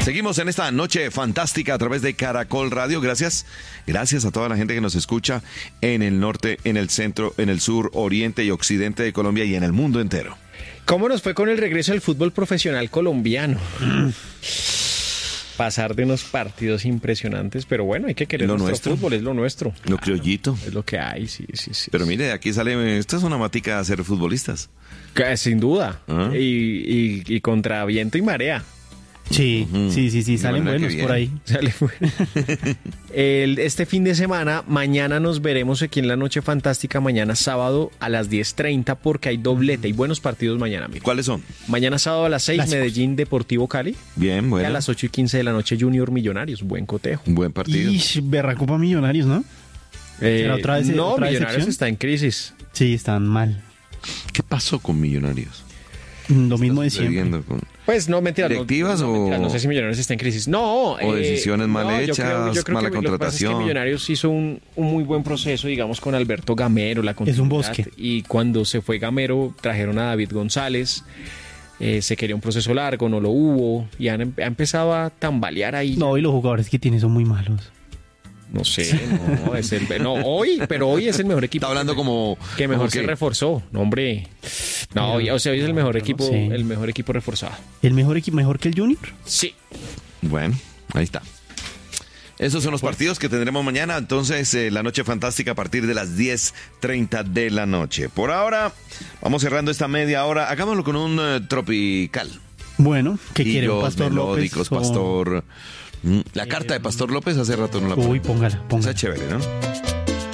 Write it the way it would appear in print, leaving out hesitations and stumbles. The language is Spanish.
Seguimos en esta noche fantástica a través de Caracol Radio. Gracias a toda la gente que nos escucha en el norte, en el centro, en el sur, oriente y occidente de Colombia y en el mundo entero. ¿Cómo nos fue con el regreso del fútbol profesional colombiano? Pasar de unos partidos impresionantes, pero bueno, hay que querer nuestro fútbol, es lo nuestro. Lo criollito. Es lo que hay, sí. Pero mire, de aquí sale, esta es una matica a ser futbolistas. Sin duda. Y contra viento y marea. Sí, salen buenos por ahí. Este fin de semana, mañana nos veremos aquí en la Noche Fantástica, mañana sábado a las 10:30 porque hay doblete y buenos partidos mañana, amigo. ¿Cuáles son? Mañana sábado a las 6, Medellín Deportivo Cali. Bien, bueno. Y a las 8:15 de la noche Junior Millonarios, buen cotejo. Un buen partido. Y berracopa Millonarios, ¿no? ¿Otra vez Millonarios está en crisis. Sí, están mal. ¿Qué pasó con Millonarios? Lo mismo de siempre. Pues no, mentira. ¿Directivas no sé si Millonarios está en crisis. No. O decisiones mal hechas, yo creo mala que contratación. Lo que pasa es que Millonarios hizo un muy buen proceso, digamos, con Alberto Gamero. Es un bosque. Y cuando se fue Gamero, trajeron a David González. Se quería un proceso largo, no lo hubo. Y ha empezado a tambalear ahí. No, y los jugadores que tiene son muy malos. No sé, hoy es el mejor equipo. Está hablando como que mejor se reforzó. No, hombre. No, hoy es el mejor equipo, sí. El mejor equipo reforzado. ¿El mejor equipo mejor que el Junior? Sí. Bueno, ahí está. Esos son los partidos que tendremos mañana. Entonces, la Noche Fantástica a partir de las 10:30 de la noche. Por ahora, vamos cerrando esta media hora. Hagámoslo con un tropical. Bueno, ¿qué quiere un Pastor melódicos, López? Pastor. La carta de Pastor López hace rato no la pongo. Uy, póngala. Esa es chévere, ¿no?